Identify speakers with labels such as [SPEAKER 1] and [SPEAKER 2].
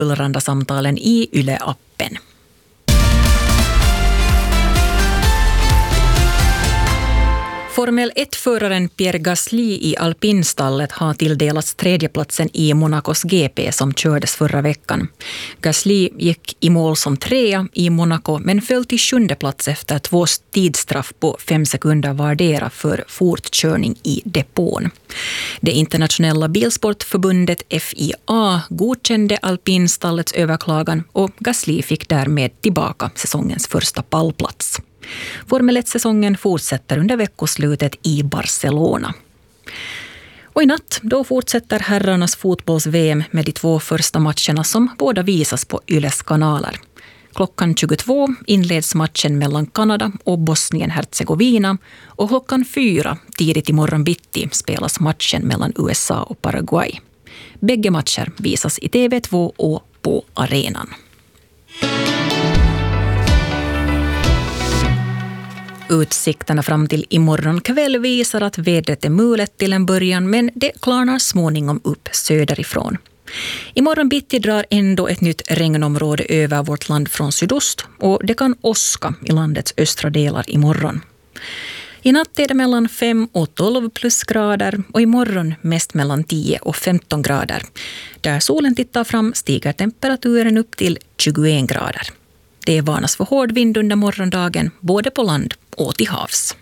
[SPEAKER 1] Ullranda-samtalen i Yle-appen. Formel 1-föraren Pierre Gasly i alpinstallet har tilldelats tredjeplatsen i Monacos GP som kördes förra veckan. Gasly gick i mål som 3 i Monaco men föll till 7:e plats efter 2 tidsstraff på 5 sekunder vardera för fortkörning i depån. Det internationella bilsportförbundet FIA godkände alpinstallets överklagan och Gasly fick därmed tillbaka säsongens första pallplats. Formel 1-säsongen fortsätter under veckoslutet i Barcelona. Och i natt då fortsätter herrarnas fotbolls-VM med de 2 första matcherna som båda visas på Yles kanaler. Klockan 22 inleds matchen mellan Kanada och Bosnien-Herzegovina och klockan 4 tidigt i morgon bitti spelas matchen mellan USA och Paraguay. Bägge matcher visas i TV2 och på arenan. Utsikterna fram till imorgon kväll visar att vädret är mulet till en början, men det klarnar småningom upp söderifrån. Imorgon bitti drar ändå ett nytt regnområde över vårt land från sydost och det kan åska i landets östra delar imorgon. I natt är det mellan 5 och 12 plusgrader och imorgon mest mellan 10 och 15 grader. Där solen tittar fram stiger temperaturen upp till 21 grader. Det varnas för hård vind under morgondagen både på land och till havs.